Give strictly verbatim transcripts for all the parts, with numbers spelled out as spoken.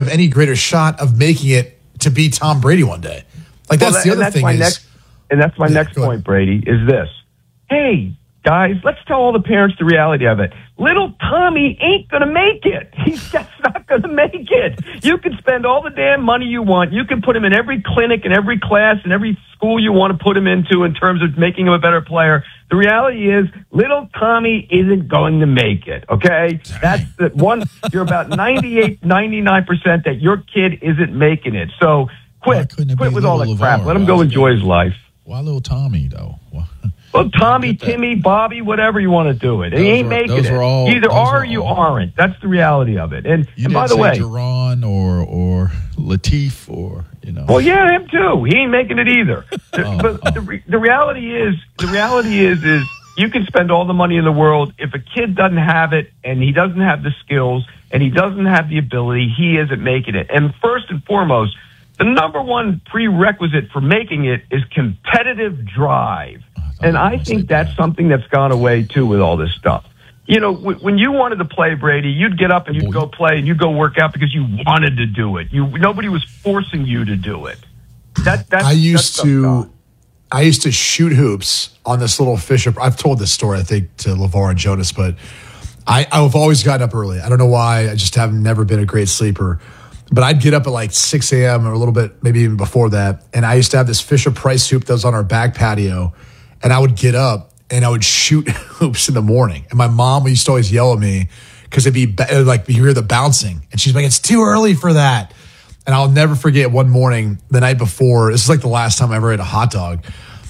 any greater shot of making it to be Tom Brady one day. Like that's well, the other that's thing my is, next, and that's my yeah, next point, Brady, is this. Hey, guys, let's tell all the parents the reality of it. Little Tommy ain't going to make it. He's just not going to make it. You can spend all the damn money you want. You can put him in every clinic and every class and every school you want to put him into in terms of making him a better player. The reality is little Tommy isn't going to make it, okay? That's the one. You're about ninety-eight, ninety-nine percent that your kid isn't making it. So quit. Quit with all the crap. Let him go enjoy his life. Why little Tommy, though? Well, Tommy, Timmy, Bobby, whatever you want to do it. He ain't were, making it. All, Either are or you all. aren't. That's the reality of it. And, you and didn't by the say way, Jerron or or Latif or you know. Well, yeah, him too. He ain't making it either. oh, but oh. the re- the reality is, the reality is, is you can spend all the money in the world. If a kid doesn't have it and he doesn't have the skills and he doesn't have the ability, he isn't making it. And first and foremost, the number one prerequisite for making it is competitive drive. And I think that's something that's gone away, too, with all this stuff. You know, w- when you wanted to play, Brady, you'd get up and you'd go play and you'd go work out because you wanted to do it. You Nobody was forcing you to do it. That, that's, I used that's to I used to shoot hoops on this little Fisher. I've told this story, I think, to LeVar and Jonas, but I, I've always gotten up early. I don't know why. I just have never been a great sleeper. But I'd get up at like six a.m. or a little bit, maybe even before that. And I used to have this Fisher Price hoop that was on our back patio. And I would get up and I would shoot hoops in the morning. And my mom used to always yell at me because it'd be it'd like you hear the bouncing. And she's like, it's too early for that. And I'll never forget one morning, the night before, this is like the last time I ever ate a hot dog.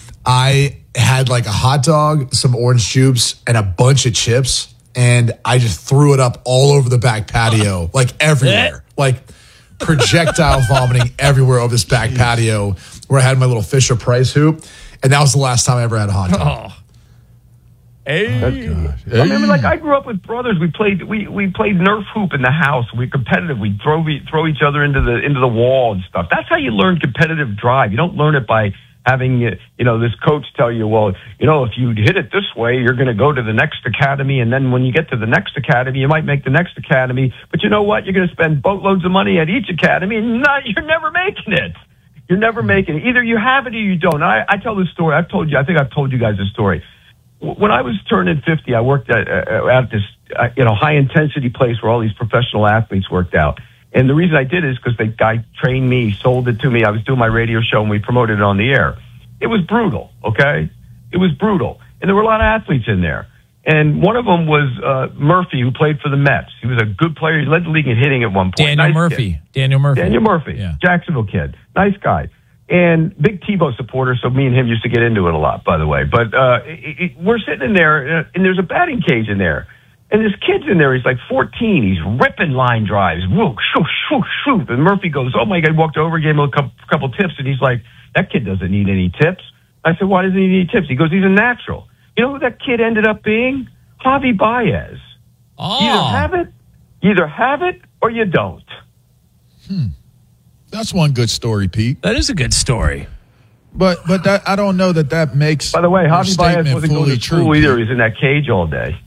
I had like a hot dog, some orange juice, and a bunch of chips. And I just threw it up all over the back patio, like everywhere. Like projectile vomiting everywhere over this back patio where I had my little Fisher Price hoop. And that was the last time I ever had a hot dog. Oh. Hey. I mean, like I grew up with brothers. We played we, we played Nerf hoop in the house. We were competitive. We throw we throw each other into the into the wall and stuff. That's how you learn competitive drive. You don't learn it by having you know this coach tell you, well, you know, if you hit it this way, you're going to go to the next academy, and then when you get to the next academy, you might make the next academy. But you know what? You're going to spend boatloads of money at each academy, and not, you're never making it. You're never making it. Either you have it or you don't. I, I tell this story. I've told you. I think I've told you guys this story. When I was turning fifty, I worked at, uh, at this uh, you know high intensity place where all these professional athletes worked out. And the reason I did it is because the guy trained me, sold it to me. I was doing my radio show and we promoted it on the air. It was brutal. Okay, it was brutal, and there were a lot of athletes in there. And one of them was uh, Murphy, who played for the Mets. He was a good player. He led the league in hitting at one point. Daniel nice Murphy. Kid. Daniel Murphy. Daniel Murphy. Yeah. Jacksonville kid. Nice guy. And big Tebow supporter, so me and him used to get into it a lot, by the way. But uh, it, it, we're sitting in there, and there's a batting cage in there. And this kid's in there. He's like fourteen. He's ripping line drives. Whoa, shoo, shoo, shoo. And Murphy goes, oh, my God. Walked over, gave him a couple, couple tips, and he's like, that kid doesn't need any tips. I said, why doesn't he need tips? He goes, he's a natural. You know who that kid ended up being? Javi Baez. Oh. You either have it, you either have it, or you don't. Hmm. That's one good story, Pete. That is a good story. But but that, I don't know that that makes. By the way, Javi Baez wasn't going to school true, either. Pete. He's in that cage all day.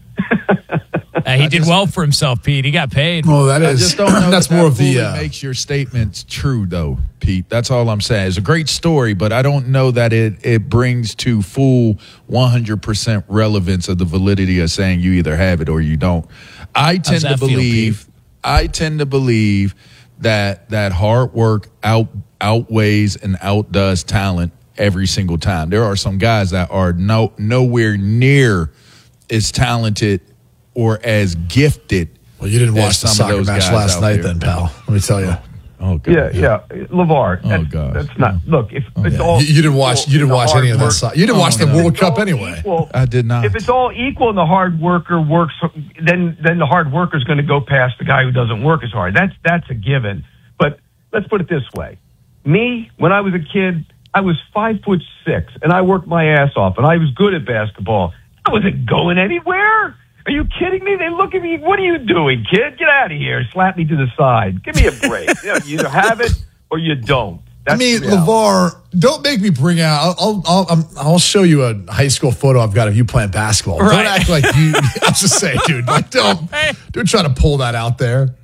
Uh, he did just, well for himself, Pete. He got paid. Well, that is. I just don't know that's that more that of the. Uh, makes your statements true, though, Pete. That's all I'm saying. It's a great story, but I don't know that it it brings to full one hundred percent relevance of the validity of saying you either have it or you don't. I tend to believe. Feel, I tend to believe that that hard work out outweighs and outdoes talent every single time. There are some guys that are no nowhere near as talented or as gifted. Well, you didn't watch the soccer match last night there. Then, pal. Let me tell you. Oh, God. Yeah, yeah. LeVar. Oh, that's, God. That's not. Look, if oh, it's yeah. all. You, you didn't watch. You didn't watch any of that. So- you didn't oh, watch the no. World Cup anyway. Equal, I did not. If it's all equal and the hard worker works, then then the hard worker is going to go past the guy who doesn't work as hard. That's that's a given. But let's put it this way: me, when I was a kid, I was five foot six, and I worked my ass off, and I was good at basketball. I wasn't going anywhere. Are you kidding me? They look at me. What are you doing, kid? Get out of here. Slap me to the side. Give me a break. You know, you either have it or you don't. That's I mean, LeVar, don't make me bring out. I'll I'll I'll, I'll show you a high school photo I've got of you playing basketball. Right. Don't act like you. I was just saying, dude. Like, don't don't try to pull that out there.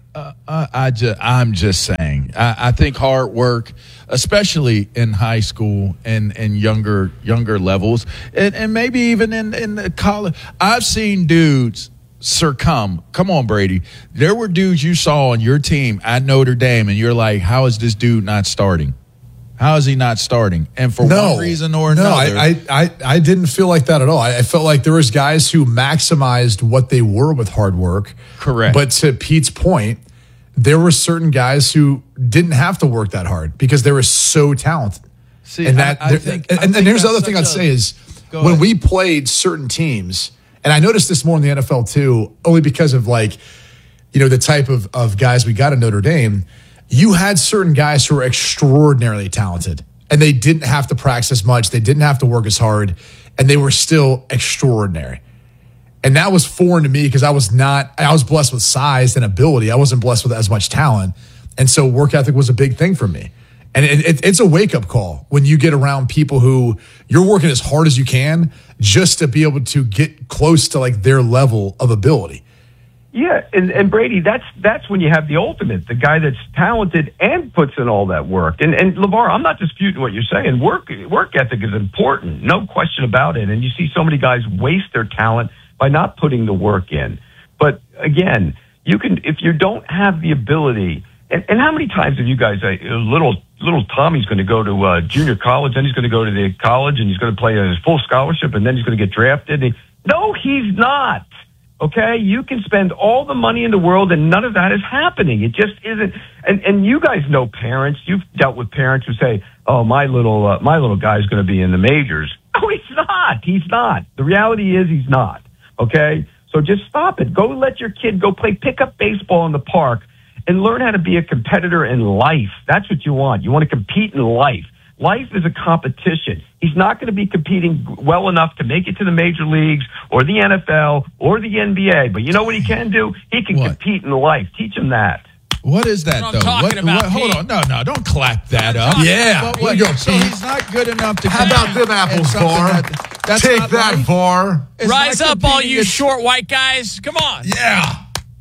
Uh, I just, I'm just saying. I, I think hard work, especially in high school and, and younger younger levels, and, and maybe even in in the college. I've seen dudes succumb. Come on, Brady. There were dudes you saw on your team at Notre Dame, and you're like, how is this dude not starting? How is he not starting? And for no, one reason or no, another. I, I, I, I didn't feel like that at all. I, I felt like there was guys who maximized what they were with hard work. Correct. But to Pete's point, there were certain guys who didn't have to work that hard because they were so talented. See, and that, I, I think, and, I and think here's the other that's thing I'd such a- say is Go when ahead. we played certain teams, and I noticed this more in the N F L too, only because of like, you know, the type of, of guys we got at Notre Dame, you had certain guys who were extraordinarily talented. And they didn't have to practice as much. They didn't have to work as hard. And they were still extraordinary. And that was foreign to me because I was not, I was blessed with size and ability. I wasn't blessed with as much talent. And so work ethic was a big thing for me. And it, it, it's a wake up call when you get around people who you're working as hard as you can just to be able to get close to like their level of ability. Yeah, and, and Brady, that's that's when you have the ultimate, the guy that's talented and puts in all that work. And and LeVar, I'm not disputing what you're saying. Work work ethic is important, no question about it. And you see so many guys waste their talent by not putting the work in. But again, you can if you don't have the ability. And, and how many times have you guys, uh, little little Tommy's going to go to uh, junior college, then he's going to go to the college, and he's going to play his full scholarship, and then he's going to get drafted. And he, no, he's not. Okay, you can spend all the money in the world and none of that is happening. It just isn't. And and you guys know parents. You've dealt with parents who say, "Oh, my little uh, my little guy's going to be in the majors." No, he's not. He's not. The reality is he's not. Okay, so just stop it. Go let your kid go play pickup baseball in the park and learn how to be a competitor in life. That's what you want. You want to compete in life. Life is a competition. He's not going to be competing well enough to make it to the major leagues or the N F L or the N B A. But you know what he can do? He can What? compete in life. Teach him that. What is that, That's what though? I'm talking What- about, what- hold Pete. on. No, no, don't clap that up. Yeah, But there what- you go, so Pete. he's not good enough to How about compete them apples, in something V A R? that- that's Take not that, right. V A R. It's Rise not up, all competing you against- short white guys. Come on. Yeah.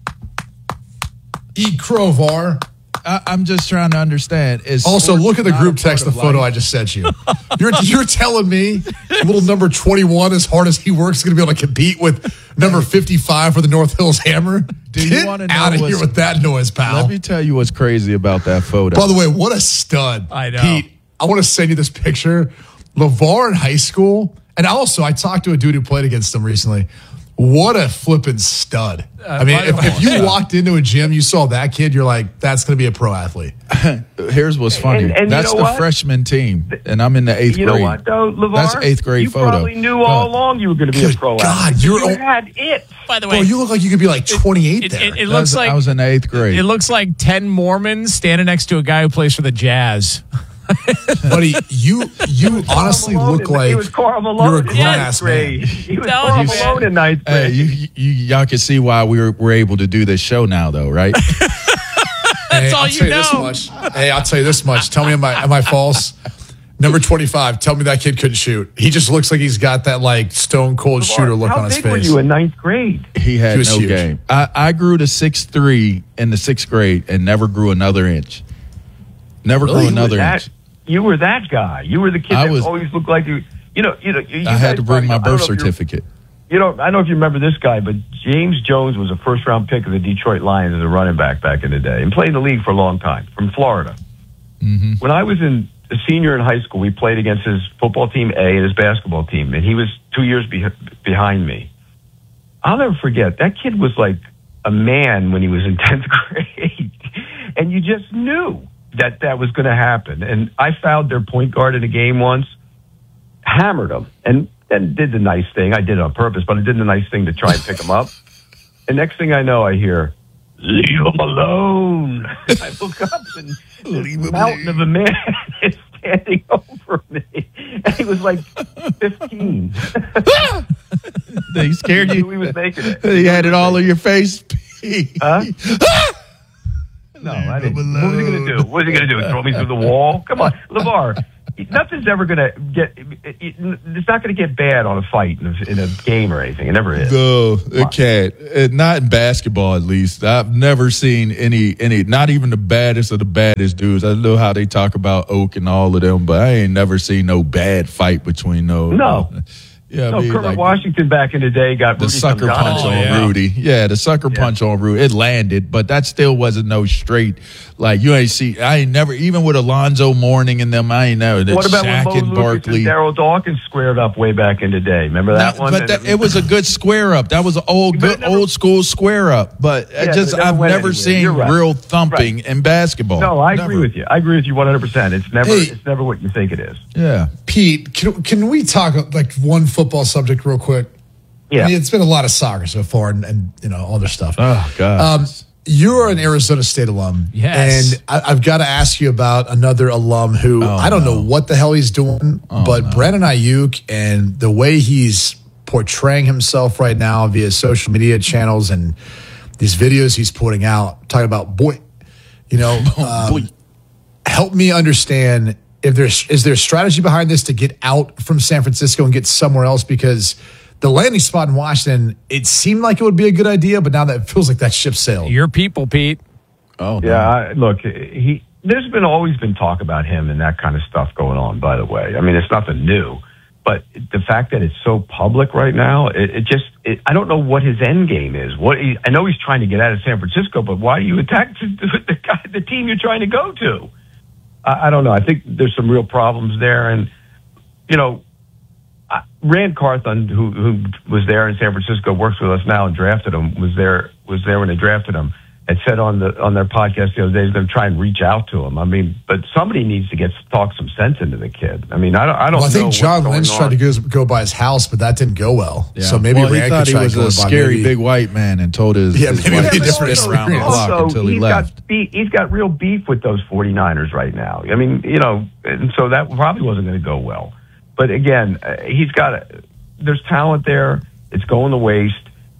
Eat crow, V A R. I, I'm just trying to understand. Is Also, sports look at the not group a part text, the of photo I life? just sent you. You're you're telling me little number twenty-one, as hard as he works, is going to be able to compete with number fifty-five for the North Hills Hammer? Do you Get wanna know out of what's- here with that noise, pal. Let me tell you what's crazy about that photo. By the way, what a stud. I know. Pete, I want to send you this picture. LeVar in high school, and also I talked to a dude who played against him recently. What a flipping stud. I mean, by the if, if way- you walked into a gym, you saw that kid, you're like, that's going to be a pro athlete. Here's what's funny. And- and you That's know the what? freshman team, and I'm in the eighth You grade. know what, though, LeVar? That's eighth grade you photo. probably knew Go all ahead. along you were going to be Good a pro God, athlete. you're You al- had it. By the way, Bro, you look like you could be like twenty-eight it, there. it, it That looks was- like I was in the eighth grade. it looks like ten Mormons standing next to a guy who plays for the Jazz. Buddy, you you honestly Carl look Malone in- like he was Carl Malone you're a in grown ninth ass grade. man. He was Tell Carl you, Malone man. in ninth Hey, grade. you, you, y'all can see why we were, we're able to do this show now, though, right? Hey, all I'll you tell you this know. much. Hey, I'll tell you this much. Tell me, am I am I false? Number twenty-five. Tell me that kid couldn't shoot. He just looks like he's got that like stone cold shooter look How on his big were face. you in ninth grade? He had He was no huge. game. I, I grew to six three in the sixth grade and never grew another inch. Never Really? grew another that, inch. You were that guy. You were the kid I that was- always looked like you. You know, you know. You I guys had to bring probably- my I don't know birth if you're- certificate. You know, I don't know if you remember this guy, but James Jones was a first round pick of the Detroit Lions as a running back back in the day and played in the league for a long time from Florida. Mm-hmm. When I was in a senior in high school, we played against his football team A and his basketball team, and he was two years be- behind me. I'll never forget, that kid was like a man when he was in tenth grade, and you just knew that that was going to happen. And I fouled their point guard in a game once, hammered him, and, and did the nice thing. I did it on purpose, but I did the nice thing to try and pick him up. And next thing I know, I hear, "Leave him alone." I look up and this mountain of a man is standing over me. And he was like fifteen. They scared He you. knew he was making it. He had it all on your face. Huh? No, I didn't. What was he going to do? What was he going to do? Throw me through the wall? Come on, LeVar. nothing's ever going to get. It, it, it's not going to get bad on a fight in a, in a game or anything. It never is. No, it can't. It, not in basketball, at least. I've never seen any, any, not even the baddest of the baddest dudes. I know how they talk about Oak and all of them, but I ain't never seen no bad fight between those. No. Yeah, no, I mean, Kermit like, Washington back in the day got the Rudy sucker Tomjanovich. punch Oh, on yeah. Rudy. Yeah, the sucker Yeah. punch on Rudy. It landed, but that still wasn't no straight. Like you ain't see. I ain't never even with Alonzo Mourning and them. I ain't never. What about Shaq when Mo and Lucas Barkley. and Daryl Dawkins squared up way back in the day? Remember that No, one? but that, it was a good square up. That was an old, But it good never- old school square up. But I Yeah, just but it never I've went never anywhere. seen You're right. real thumping in basketball. No, I Never. agree with you. I agree with you one hundred percent. It's never. Hey. It's never what you think it is. Yeah. Pete, can, can we talk like one football subject real quick? Yeah. I mean, it's been a lot of soccer so far, and, and you know other stuff. Oh God. Um, you're an Arizona State alum, Yes. and I, I've got to ask you about another alum who Oh, I don't no. know what the hell he's doing, but Brandon Ayuk and the way he's portraying himself right now via social media channels and these videos he's putting out, talking about boy, you know, um, Boy. help me understand if there's is there a strategy behind this to get out from San Francisco and get somewhere else, because the landing spot in Washington, it seemed like it would be a good idea, but now that it feels like that ship sailed. Your people, Pete. Oh no. Yeah, I, look, he. There's been always been talk about him and that kind of stuff going on. By the way, I mean it's nothing new, but the fact that it's so public right now, it, it just. It, I don't know what his end game is. What he, I know he's trying to get out of San Francisco, but why do you attack the, the, guy, the team you're trying to go to? I, I don't know. I think there's some real problems there, and you know. Uh, Rand Carthon, who who was there in San Francisco, works with us now and drafted him. Was there was there when they drafted him. Had said on the on their podcast the other day, he's going to try and reach out to him. I mean, but somebody needs to get talk some sense into the kid. I mean, I don't. I don't. Well, I know think John what's Lynch going tried on. to go, go by his house, but that didn't go well. Yeah. So maybe well, he Rand thought could he try was going a by scary maybe- big white man and told his, Yeah, his maybe wife it'd be to different spin around the experience. block Also, until he he's left. got beef, he's got real beef with those 49ers right now. I mean, you know, and so that probably wasn't going to go well. But again, uh, he's got a, there's talent there. It's going to waste,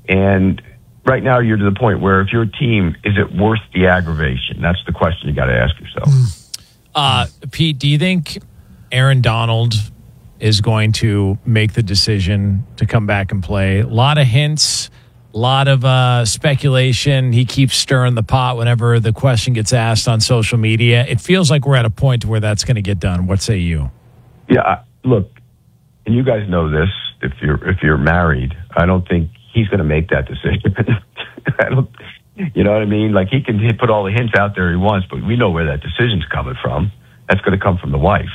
and right now you're to the point where if you're a team, is it worth the aggravation? That's the question you got to ask yourself. Uh, Pete, do you think Aaron Donald is going to make the decision to come back and play? A lot of hints, a lot of uh, speculation. He keeps stirring the pot whenever the question gets asked on social media. It feels like we're at a point where that's going to get done. What say you? Yeah, I- look, and you guys know this. If you're if you're married, I don't think he's going to make that decision. I don't, you know what I mean? Like he can put all the hints out there he wants, but we know where that decision's coming from. That's going to come from the wife.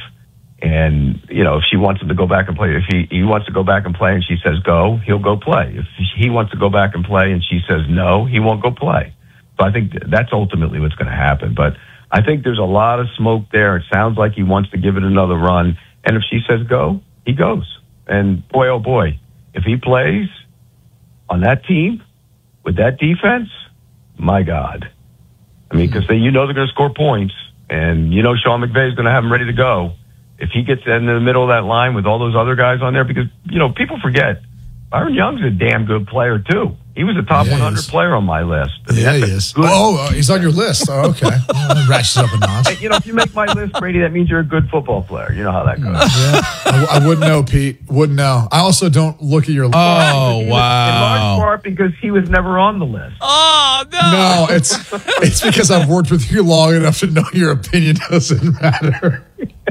And you know, if she wants him to go back and play, if he he wants to go back and play, and she says go, he'll go play. If he wants to go back and play, and she says no, he won't go play. So I think that's ultimately what's going to happen. But I think there's a lot of smoke there. It sounds like he wants to give it another run. And if she says go, he goes. And boy, oh boy, if he plays on that team with that defense, my God. I mean, because you know they're going to score points, and you know Sean McVay is going to have them ready to go. If he gets in the middle of that line with all those other guys on there, because, you know, people forget, Byron Young's a damn good player, too. He was a top Yeah, he one hundred is. player on my list. I mean, Yeah, that's he a is. good- Oh, uh, he's on your list. Oh, okay. Well, that ratchets up a notch. You know, if you make my list, Brady, that means you're a good football player. You know how that goes. Yeah, I, I wouldn't know, Pete. Wouldn't know. I also don't look at your list. Oh, In large wow. part because he was never on the list. Oh, no. No, it's it's because I've worked with you long enough to know your opinion doesn't matter.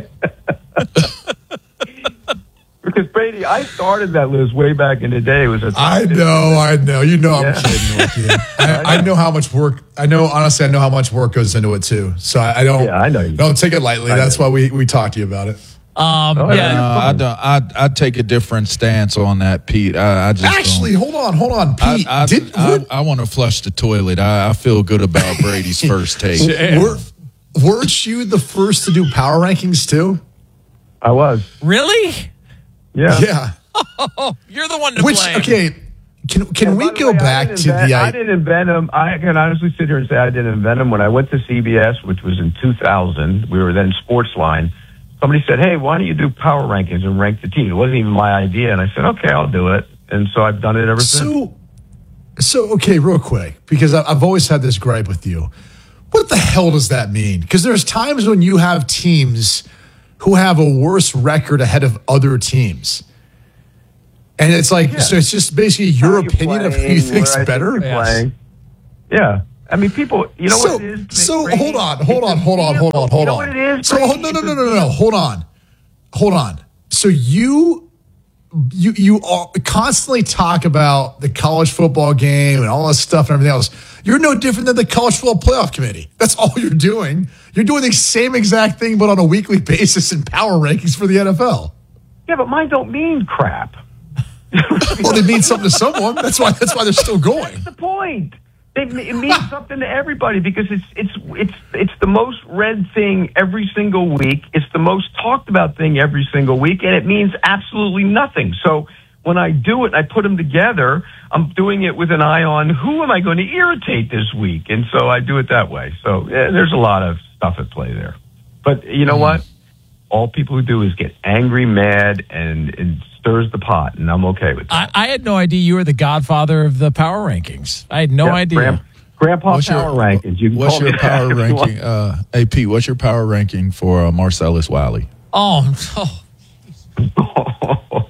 Because Brady, I started that list way back in the day. It was a I know, I know. You know I'm Yeah. kidding with you. I, I know how much work. I know, honestly, I know how much work goes into it too. So I, I don't. Yeah, I know you. Don't take it lightly. I That's know. why we we talked to you about it. Um, Oh, yeah. No, I don't. I I take a different stance on that, Pete. I, I just Actually, don't. hold on, hold on, Pete. I, I, did, I, were, I want to flush the toilet. I, I feel good about Brady's first take. were, weren't you the first to do power rankings too? I was. Really? Yeah. Yeah. You're the one to Which blame. okay? Can can And we by the go way, I back didn't to invent- the? I didn't invent them. I can honestly sit here and say I didn't invent them. When I went to C B S, which was in two thousand, we were then Sportsline. Somebody said, "Hey, why don't you do power rankings and rank the team?" It wasn't even my idea, and I said, "Okay, I'll do it." And so I've done it ever since. So, so okay, real quick, because I- I've always had this gripe with you. What the hell does that mean? Because there's times when you have teams who have a worse record ahead of other teams. And it's like, yeah. so it's just basically your you opinion playing, of who you think's think better? yes. Yeah. I mean, people, you know so, what it is? So Brady? hold on, hold on, hold on, hold on, hold on. You know what it is? So hold, no, no, no, no, no, no, hold on. Hold on. So you you you all constantly talk about the college football game and all this stuff and everything else. You're no different than the college football playoff committee. That's all you're doing. You're doing the same exact thing, but on a weekly basis in power rankings for the N F L. Yeah, but mine don't mean crap. Well, they mean something to someone. That's why. That's why they're still going. That's the point. It, it means something to everybody because it's it's it's it's the most read thing every single week. It's the most talked about thing every single week, and it means absolutely nothing. So when I do it, and I put them together. I'm doing it with an eye on who am I going to irritate this week, and so I do it that way. So yeah, there's a lot of stuff at play there. But you know mm. what? All people who do is get angry, mad, and, and stirs the pot, and I'm okay with that. I, I had no idea you were the godfather of the power rankings. I had no yeah, idea. Grand, Grandpa what's power your, rankings. You can what's call your me power that ranking? Uh, hey, Pete, what's your power ranking for uh, Marcellus Wiley? Oh, oh.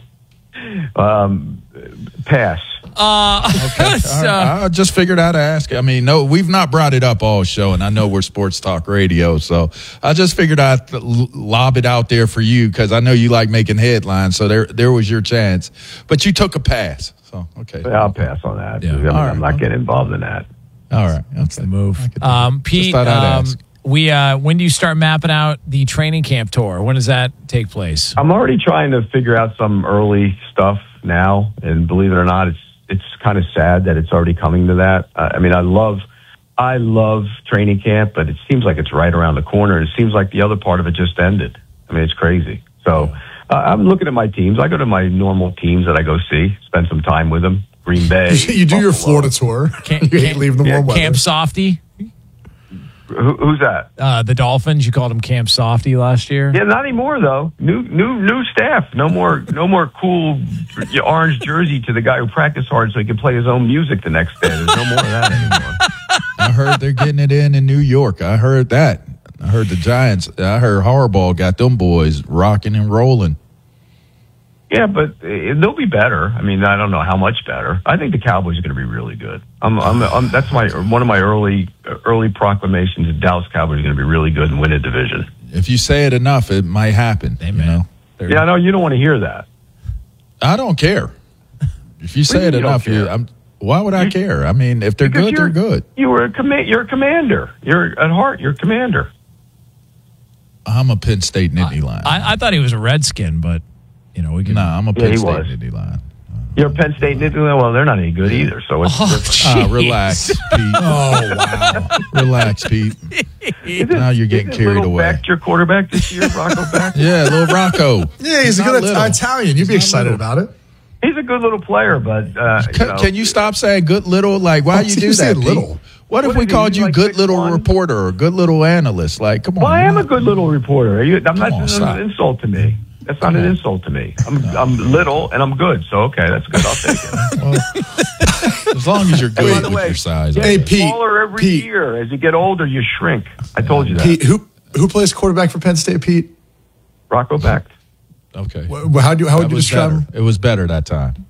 um, pass. Uh, okay. so, I, I just figured I'd ask. I mean, no, we've not brought it up all show, and I know we're sports talk radio, so I just figured I'd lob it out there for you because I know you like making headlines. So there, there was your chance, but you took a pass. So okay, yeah, I'll pass on that. Yeah. I mean, right. I'm not getting involved in that. All right, that's okay. the move. Um, Pete, um, we uh, when do you start mapping out the training camp tour? When does that take place? I'm already trying to figure out some early stuff now, and believe it or not, it's. It's kind of sad that it's already coming to that. Uh, I mean, I love, I love training camp, but it seems like it's right around the corner. It seems like the other part of it just ended. I mean, it's crazy. So uh, I'm looking at my teams. I go to my normal teams that I go see, spend some time with them. Green Bay. You do Buffalo. Your Florida tour. Can't, you hate leaving the yeah, warm weather. Camp Softy. Who, who's that? Uh, the Dolphins. You called them Camp Softy last year. Yeah, not anymore though. New, new, new staff. No more, no more cool orange jersey to the guy who practiced hard so he can play his own music the next day. There's no more of that anymore. I heard they're getting it in in New York. I heard that. I heard the Giants. I heard Harbaugh got them boys rocking and rolling. Yeah, but they'll be better. I mean, I don't know how much better. I think the Cowboys are going to be really good. I'm, I'm, I'm, that's my one of my early early proclamations. The Dallas Cowboys are going to be really good and win a division. If you say it enough, it might happen. Amen. You know? Yeah, I know you don't want to hear that. I don't care. If you say it you enough, you, I'm, why would I you, care? I mean, if they're good, they're good. You were a com- You're a commander. You're at heart. You're a commander. I'm a Penn State Nittany Lion. I, I thought he was a Redskin, but. You know, we can. No, nah, I'm a Penn yeah, State Nittany Lion. You're a Penn State Nittany Lion? Well, they're not any good either. So it's, oh, it's uh, relax, Pete. Oh, wow. Relax, Pete. It, now you're getting carried away. Becht your quarterback this year, Rocco Becht? Yeah, little Rocco. Yeah, he's, he's a good little. Italian. You'd he's be excited little. about it. He's a good little player, but uh, can, you know, can you stop saying good little? Like, why oh, you do that, little? What, what if we called you like good little one? reporter or good little analyst? Like, come on. Well, I am a good little reporter. Are you, I'm not. On, That's an insult to me. That's not an insult to me. I'm no. I'm little and I'm good, so okay, that's good. I'll take it. Well, as long as you're good hey, with way, your size. Hey, Pete. Smaller every Pete. year. As you get older, you shrink. I told you that. Pete, who who plays quarterback for Penn State? Pete. Rocco Becht. Okay. Well, how do how would you describe him? It was better that time.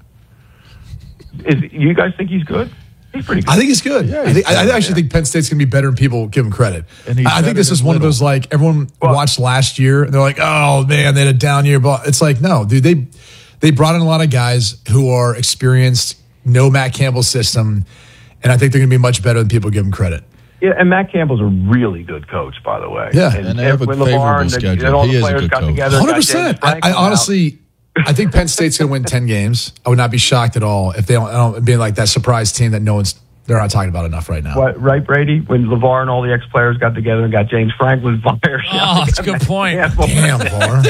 Is you guys think he's good? He's pretty good. I think he's good. Yeah, he's I, think, I, I actually yeah. think Penn State's going to be better than people give him credit. And I think this is one little. of those, like, everyone well, watched last year, and they're like, oh, man, they had a down year. But it's like, no, dude, they they brought in a lot of guys who are experienced, know Matt Campbell's system, and I think they're going to be much better than people give him credit. Yeah, and Matt Campbell's a really good coach, by the way. Yeah. And, and they have a favorable schedule. And all he the is players a good got coach. together. one hundred percent. I, I honestly... I think Penn State's going to win ten games. I would not be shocked at all if they don't, don't be like that surprise team that no one's they're not talking about enough right now. What, right, Brady? When LeVar and all the ex-players got together and got James Franklin fired. Oh, that's a good point. Damn, LeVar.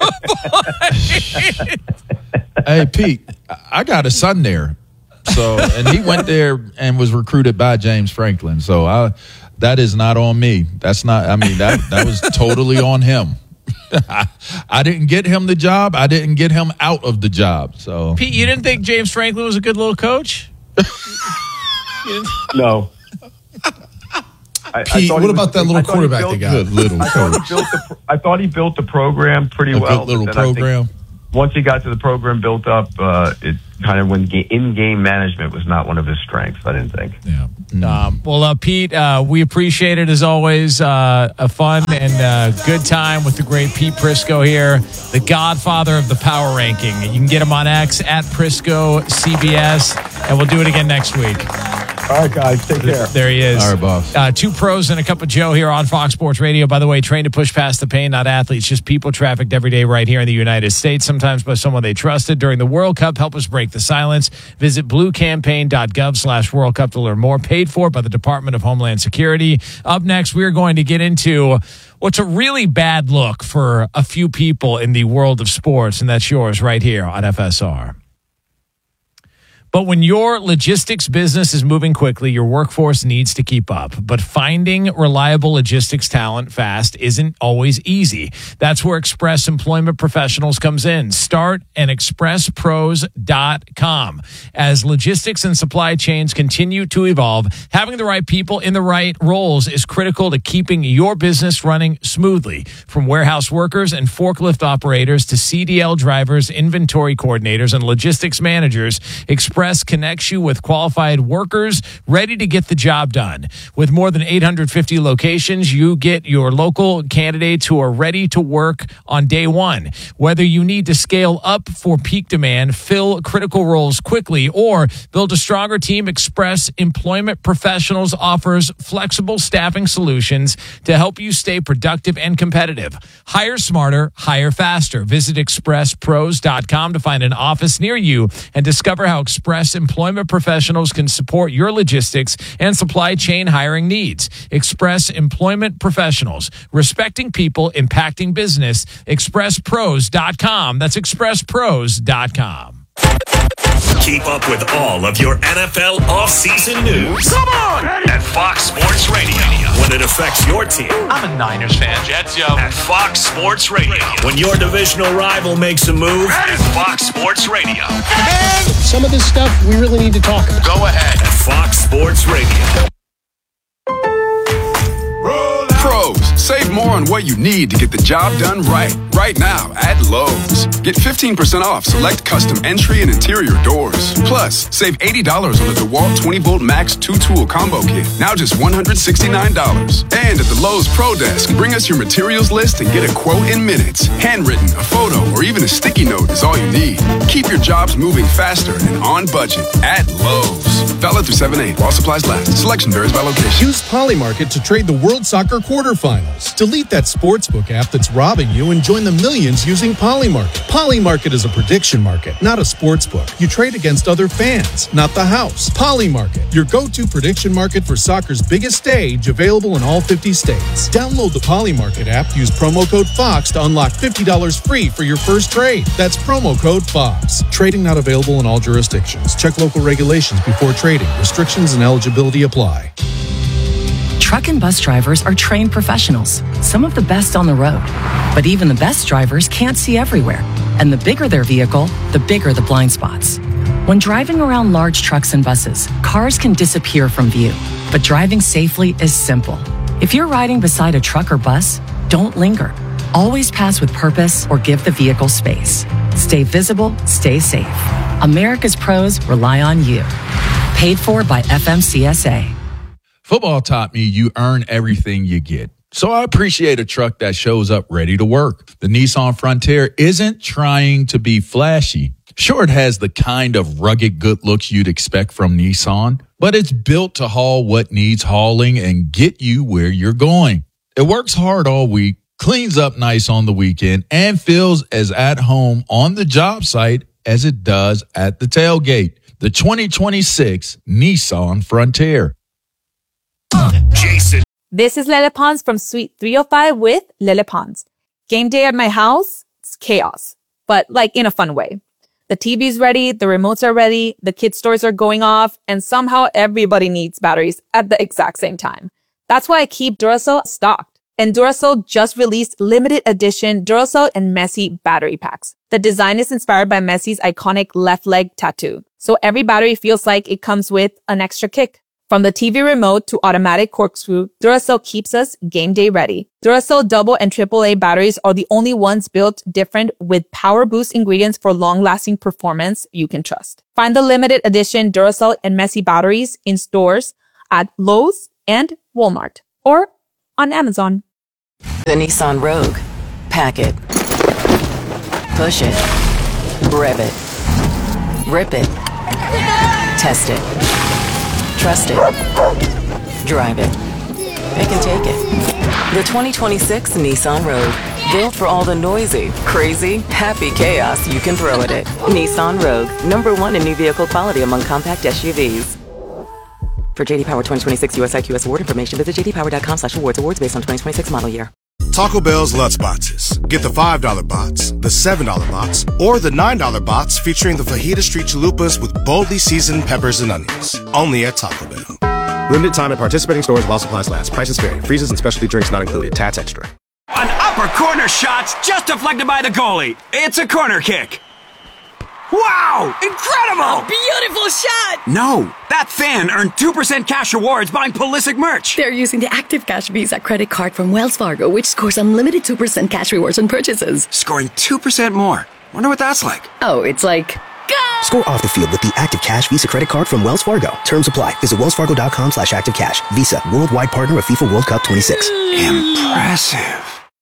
Hey, Pete, I got a son there. So, and he went there and was recruited by James Franklin. So I, that is not on me. That's not, I mean, that, that was totally on him. I, I didn't get him the job. I didn't get him out of the job. So, Pete, you didn't think James Franklin was a good little coach? No. I, Pete, I thought what he about was, that little quarterback built, they got? Good little I thought, coach. he built the, I thought he built the program pretty A well. good little but then I think program. Once he got to the program built up, uh, it kind of when ga- in-game management was not one of his strengths, I didn't think. Yeah. Um, well, uh, Pete, uh, we appreciate it as always. Uh, a fun and uh, good time with the great Pete Prisco here, the godfather of the power ranking. You can get him on X at Prisco C B S, and we'll do it again next week. All right, guys, take care. There he is. All right, boss. Uh, two pros and a cup of Joe here on Fox Sports Radio. By the way, trained to push past the pain, not athletes, just people trafficked every day right here in the United States, sometimes by someone they trusted. During the World Cup, help us break the silence. Visit bluecampaign.gov slash World Cup to learn more. Paid for by the Department of Homeland Security. Up next, we're going to get into what's a really bad look for a few people in the world of sports, and that's yours right here on F S R. But when your logistics business is moving quickly, your workforce needs to keep up. But finding reliable logistics talent fast isn't always easy. That's where Express Employment Professionals comes in. Start at express pros dot com. As logistics and supply chains continue to evolve, having the right people in the right roles is critical to keeping your business running smoothly. From warehouse workers and forklift operators to C D L drivers, inventory coordinators, and logistics managers, Express connects you with qualified workers ready to get the job done. With more than eight hundred fifty locations, you get your local candidates who are ready to work on day one. Whether you need to scale up for peak demand, fill critical roles quickly, or build a stronger team, Express Employment Professionals offers flexible staffing solutions to help you stay productive and competitive. Hire smarter, hire faster. Visit express pros dot com to find an office near you and discover how Express Employment Professionals can support your logistics and supply chain hiring needs. Express Employment Professionals, respecting people, impacting business. express pros dot com. That's express pros dot com. Keep up with all of your N F L offseason news. Come on! At Fox Sports Radio. When it affects your team. I'm a Niners fan. Jets, yo. At Fox Sports Radio. When your divisional rival makes a move. At Fox Sports Radio. And some of this stuff we really need to talk about. Go ahead. At Fox Sports Radio. Pros, save more on what you need to get the job done right. Right now at Lowe's. Get fifteen percent off select custom entry and interior doors. Plus, save eighty dollars on the DeWalt twenty volt Max two tool combo kit. Now just one hundred sixty-nine dollars. And at the Lowe's Pro Desk, bring us your materials list and get a quote in minutes. Handwritten, a photo, or even a sticky note is all you need. Keep your jobs moving faster and on budget at Lowe's. Valid through seven eight while supplies last. Selection varies by location. Use Polymarket to trade the World Soccer quarterfinals. Delete that sportsbook app that's robbing you and join the millions using Polymarket. Polymarket is a prediction market, not a sportsbook. You trade against other fans, not the house. Polymarket, your go-to prediction market for soccer's biggest stage, available in all fifty states. Download the Polymarket app, use promo code FOX to unlock fifty dollars free for your first trade. That's promo code FOX. Trading not available in all jurisdictions. Check local regulations before trading. Restrictions and eligibility apply. Truck and bus drivers are trained professionals, some of the best on the road. But even the best drivers can't see everywhere. And the bigger their vehicle, the bigger the blind spots. When driving around large trucks and buses, cars can disappear from view. But driving safely is simple. If you're riding beside a truck or bus, don't linger. Always pass with purpose or give the vehicle space. Stay visible, stay safe. America's pros rely on you. Paid for by F M C S A. Football taught me you earn everything you get. So I appreciate a truck that shows up ready to work. The Nissan Frontier isn't trying to be flashy. Sure, it has the kind of rugged good looks you'd expect from Nissan, but it's built to haul what needs hauling and get you where you're going. It works hard all week, cleans up nice on the weekend, and feels as at home on the job site as it does at the tailgate. The twenty twenty-six Nissan Frontier. Jason. This is Lele Pons from Suite three oh five with Lele Pons. Game day at my house, it's chaos, but like in a fun way. The T V's ready, the remotes are ready, the kids' toys are going off, and somehow everybody needs batteries at the exact same time. That's why I keep Duracell stocked. And Duracell just released limited edition Duracell and Messi battery packs. The design is inspired by Messi's iconic left leg tattoo. So every battery feels like it comes with an extra kick. From the T V remote to automatic corkscrew, Duracell keeps us game day ready. Duracell double and triple A batteries are the only ones built different with power boost ingredients for long-lasting performance you can trust. Find the limited edition Duracell and Messi batteries in stores at Lowe's and Walmart or on Amazon. The Nissan Rogue. Pack it. Push it. Rev it. Rip it. Test it. Trust it. Drive it. It can take it. The twenty twenty-six Nissan Rogue. Built for all the noisy, crazy, happy chaos you can throw at it. Nissan Rogue. Number one in new vehicle quality among compact S U Vs. For J D Power twenty twenty-six U S I Q S award information, visit j d power dot com slash awards. Awards based on twenty twenty-six model year. Taco Bell's Lutz Boxes. Get the five dollar box, the seven dollar box, or the nine dollar box featuring the Fajita Street Chalupas with boldly seasoned peppers and onions. Only at Taco Bell. Limited time at participating stores while supplies last. Prices vary. Freezes and specialty drinks not included. Tats Extra. An upper corner shot just deflected by the goalie. It's a corner kick. Wow! Incredible! A beautiful shot! No, that fan earned two percent cash rewards buying Pulisic merch. They're using the Active Cash Visa credit card from Wells Fargo, which scores unlimited two percent cash rewards on purchases. Scoring two percent more. Wonder what that's like. Oh, it's like... Go! Score off the field with the Active Cash Visa credit card from Wells Fargo. Terms apply. Visit wellsfargo.com slash active cash. Visa, worldwide partner of FIFA World Cup twenty-six. Impressive.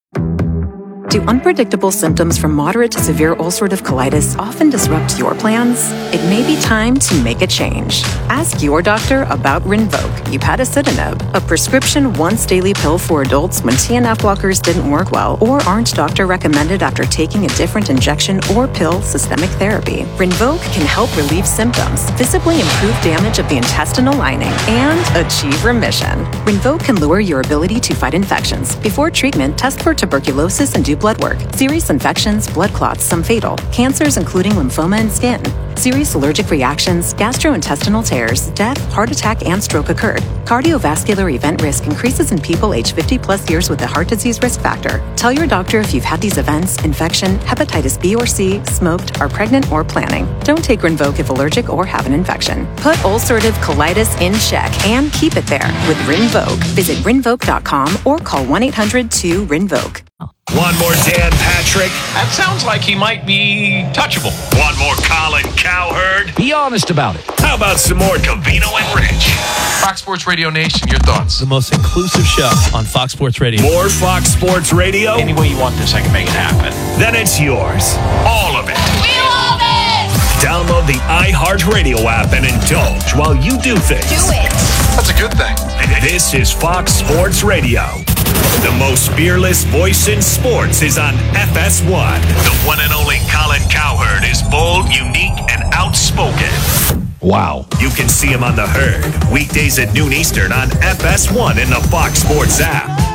Do unpredictable symptoms from moderate to severe ulcerative colitis often disrupt your plans? It may be time to make a change. Ask your doctor about Rinvoq, upadacitinib, a prescription once-daily pill for adults when T N F blockers didn't work well or aren't doctor-recommended after taking a different injection or pill systemic therapy. Rinvoq can help relieve symptoms, visibly improve damage of the intestinal lining, and achieve remission. Rinvoq can lower your ability to fight infections. Before treatment, test for tuberculosis and do blood work. Serious infections, blood clots, some fatal. Cancers including lymphoma and skin. Serious allergic reactions, gastrointestinal tears, death, heart attack, and stroke occurred. Cardiovascular event risk increases in people aged fifty plus years with a heart disease risk factor. Tell your doctor if you've had these events, infection, hepatitis B or C, smoked, are pregnant, or planning. Don't take Rinvoq if allergic or have an infection. Put ulcerative colitis in check and keep it there with Rinvoq. Visit rinvoq dot com or call one eight hundred two rinvoq. One more Dan Patrick. That sounds like he might be touchable. One more Colin Cowherd. Be honest about it. How about some more Covino and Rich? Fox Sports Radio Nation, your thoughts? The most inclusive show on Fox Sports Radio. More Fox Sports Radio? Any way you want this, I can make it happen. Then it's yours. All of it. We love it! Download the iHeartRadio app and indulge while you do things. Do it! That's a good thing. This is Fox Sports Radio. The most fearless voice in sports is on F S one. The one and only Colin Cowherd is bold, unique, and outspoken. Wow. You can see him on The Herd, weekdays at noon Eastern on F S one in the Fox Sports app.